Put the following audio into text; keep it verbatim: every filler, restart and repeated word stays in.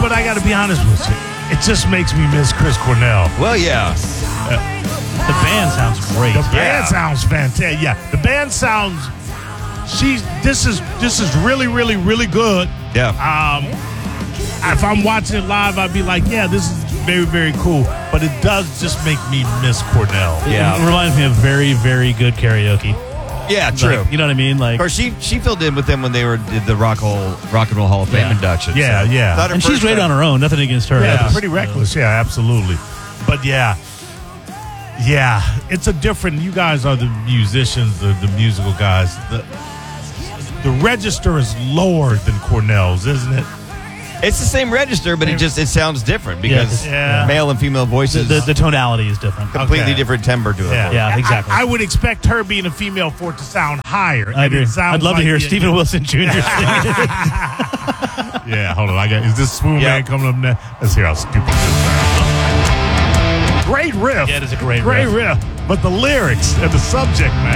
but I got to be honest with you. It just makes me miss Chris Cornell. Well, yeah. The band sounds great. The band Yeah. sounds fantastic. Yeah, the band sounds. She's. This is. This is really, really, really good. Yeah. Um, if I'm watching it live, I'd be like, yeah, this is very, very cool. But it does just make me miss Cornell. Yeah. It reminds me of very, very good karaoke. Yeah, true. Like, you know what I mean? Like, Of course, she she filled in with them when they were did the Rock Hall Rock and Roll Hall of Fame Yeah. induction. Yeah, so. yeah. Not her and she's first great time. on her own. Nothing against her. Yeah, I just- pretty reckless. Yeah, absolutely. But yeah, yeah, it's a different. You guys are the musicians, the, the musical guys. The the register is lower than Cornell's, isn't it? It's the same register, but it just it sounds different because Yeah. male and female The, voices the, the tonality is different. completely Okay. different timbre to it. Yeah, I- exactly. I, I would expect her being a female for it to sound higher. I and agree. it sounds I'd love like to hear the- Stephen Wilson Junior sing. Yeah, hold on. I got. Is this Smooth Yeah. Man coming up next? Let's hear how stupid this sounds. Great riff. Yeah, it is a great Great riff. riff. But the lyrics and the subject, man.